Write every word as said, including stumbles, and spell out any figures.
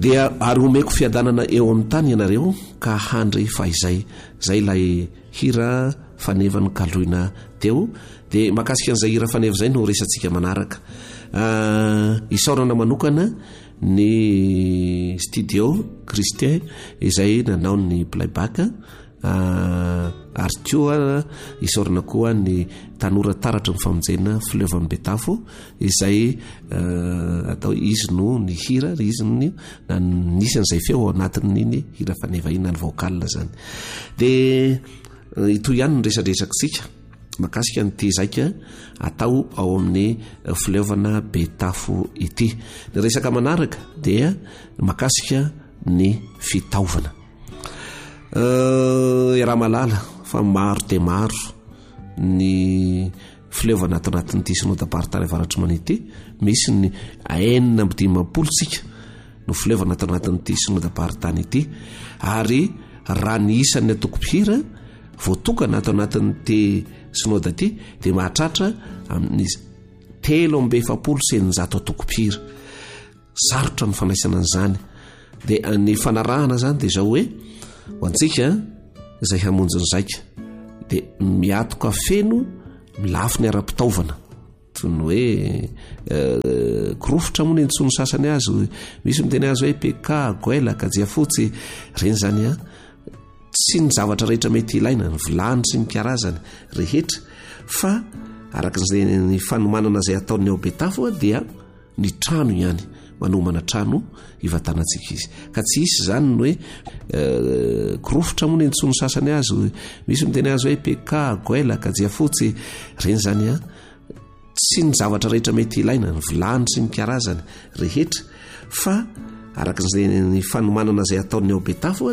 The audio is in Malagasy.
dia ary omeko fiadanana eo amin'ny tany ianareo ka handry fa izay zay ilay hira fanevany kaloina teo dia makasika an'izay hira faneva zay no resantsika manaraka. Isaorana manokana ny studio Christian izay nanao ny playback, ary koa isaorana koa ny tanora taratra ny famonjena Fleuve Betafo izay atao izy no ny hira izy no na nisan'izay feo anatin'iny hira faneva iny ny vocal zany. Dia ito ihany ny resadresakitsika makasika nyty zaika atao ao amin'ny Fleuve Betafo ity. Ny resaka manaraka dia makasika ny fitaovana. Raha malala fa maro dia maro ny Fleuve ato anatin'ity synodam-paharatany avaratry manity, misy ny enina amby dimampolo tsika no Fleuve ato anatin'ity synodam-paharatany ity, ary raha ny isan'ny atoko-pihira voatokana ato anatin'ity synoda ity dia mahatratra amin'ny telo amby efapolo sy eninjato atoko-pihira. Sarotra ny fanaisana an'izany. Dia ny fanarahana zany dia zao hoe ho antsika izay hamonjy ny zaika dia miatoka feno milafo ny ara-pitaovana toy ny hoe korofitra moa ny entsoa ny sasany azy, misy miteny azy hoe peka, goelaka, jiafotsy, reny zany a tsy ny zavatra rehetra mety ilaina, ny vilany sy ny karazany rehetra, fa arak'izay ny fanomanana izay ataony ao Betafo dia ny trano ihany, manomana trano ivatanantsika izy. Ka tsy isy zany ny hoe korofitra moa ny entsoa ny sasany azy, misy miteny azy hoe peka, goelaka, jiafotsy, reny zany a tsy ny zavatra rehetra mety ilaina, ny vilany sy ny karazany rehetra, fa arak'izay ny fanomanana izay ataony ao Betafo